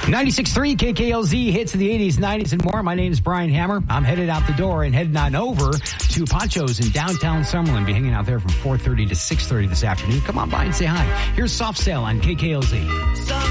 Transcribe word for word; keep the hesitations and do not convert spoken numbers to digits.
ninety-six point three K K L Z hits of the eighties, nineties, and more. My name is Brian Hammer. I'm headed out the door and heading on over to Poncho's in downtown Summerlin. Be hanging out there from four thirty to six thirty this afternoon. Come on by and say hi. Here's Soft Sail on K K L Z.